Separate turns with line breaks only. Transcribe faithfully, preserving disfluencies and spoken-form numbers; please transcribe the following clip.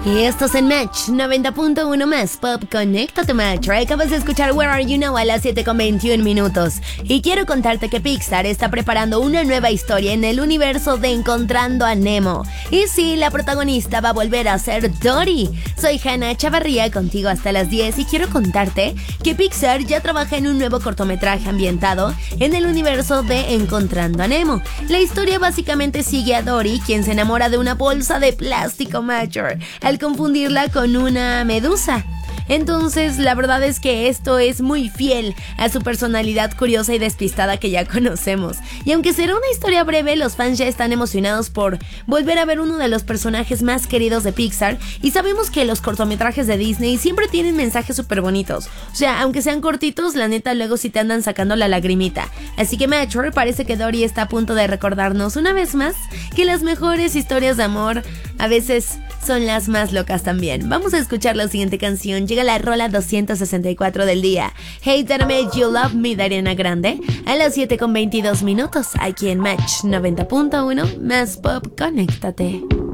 Y esto es en Match noventa punto uno más Pop. Conéctate, Match. Acabas de escuchar Where Are You Now a las siete con veintiún minutos. Y quiero contarte que Pixar está preparando una nueva historia en el universo de Encontrando a Nemo. Y sí, la protagonista va a volver a ser Dory. Soy Hannah Chavarría, contigo hasta las diez, y quiero contarte que Pixar ya trabaja en un nuevo cortometraje ambientado en el universo de Encontrando a Nemo. La historia básicamente sigue a Dory, quien se enamora de una bolsa de plástico mayor al confundirla con una medusa. Entonces, la verdad es que esto es muy fiel a su personalidad curiosa y despistada que ya conocemos. Y aunque será una historia breve, los fans ya están emocionados por volver a ver uno de los personajes más queridos de Pixar. Y sabemos que los cortometrajes de Disney siempre tienen mensajes súper bonitos. O sea, aunque sean cortitos, la neta luego sí te andan sacando la lagrimita. Así que Mature, parece que Dory está a punto de recordarnos una vez más que las mejores historias de amor a veces son las más locas también. Vamos a escuchar la siguiente canción. Llega la rola doscientos sesenta y cuatro del día. Hey, That Made You Love Me, de Ariana Grande, a las siete con veintidós minutos, aquí en Match noventa punto uno más Pop. Conéctate.